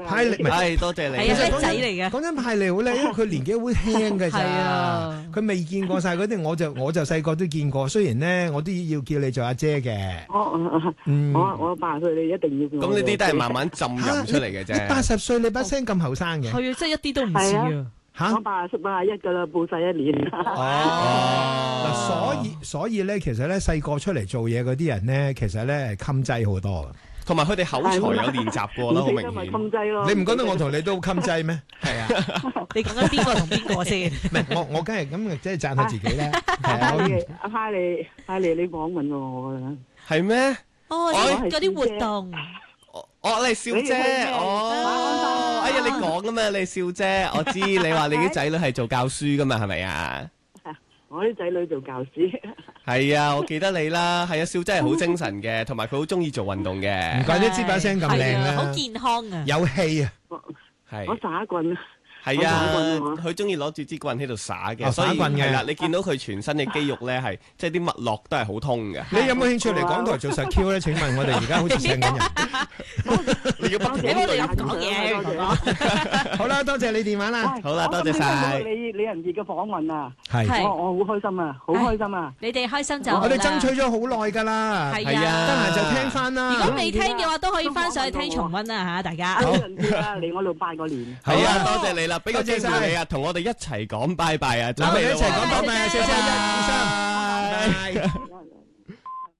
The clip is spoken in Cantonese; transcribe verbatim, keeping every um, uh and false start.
派利， 係多謝你。 係啊，叻仔嚟嘅。 講真，派利好叻，因為佢年紀好輕嘅咋。 係啊， 佢未見過晒嗰啲，我就我就細個都見過。雖然咧，我都要叫你做阿姐嘅。 我嗯， 我我八十歲，你一定要叫我。 咁呢啲都係慢慢浸淫出嚟嘅啫。 你八十歲，你把聲咁後生嘅。 係啊，真係一啲都唔似啊。 嚇！ 我八十八十一噶啦，報晒一年。 哦，嗱，所以所以咧，其實咧細個出嚟做嘢嗰啲人咧，其實咧係襟劑好多嘅。 同埋佢哋口才有練習過啦，好明顯。 襟劑咯。 你唔覺得我同你都襟劑咩？係啊。 你講緊邊個同邊個先？ 唔係我我梗係咁，即係讚下自己咧。係啊， 阿派利派利，你訪問我㗎。 係咩？ 哦，嗰啲活動。 哦，你係少姐，哦，哎呀，你講噶嘛，你係少姐，我知你話你啲仔女係做教書噶嘛，係咪啊？ 我啲仔女做教師。 係啊，我記得你啦，係啊，少姐係好精神嘅，同埋佢好中意做運動嘅。 唔怪得支把聲咁靚啦， 好健康啊， 有氣啊， 係。 我耍棍。 係啊，佢中意攞住支棍喺度耍嘅，所以係啦。你見到佢全身嘅肌肉咧，係即係啲脈絡都係好通嘅。 你有冇興趣嚟港台做實 Q 咧？請問我哋而家好似請緊人， 你要不停喺度有講嘢。 好啦，多謝你電話啦。 好啦，多謝晒。 你你人哋嘅訪問啊， 係我我好開心啊，好開心啊！ 你哋開心就好啦。 我哋爭取咗好耐㗎啦， 係啊， 得閒就聽翻啦。 如果未聽嘅話，都可以翻上去聽重溫啦嚇，大家。 好人哋啊，嚟我度拜個年。 係啊，多謝你啦，俾個機會你啊，同我哋一齊講拜拜啊！ 嗱，我哋一齊講拜拜啊，謝謝一二三，拜拜。